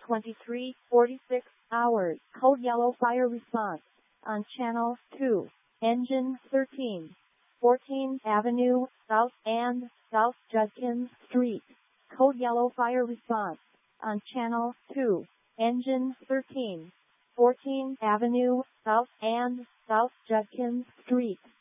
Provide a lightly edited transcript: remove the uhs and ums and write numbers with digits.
23:46 hours. Code yellow fire response on channel 2. Engine 13. 14th Avenue South and South Judkins Street. Code yellow fire response on channel 2. Engine 13. 14th Avenue South and South Judkins Street.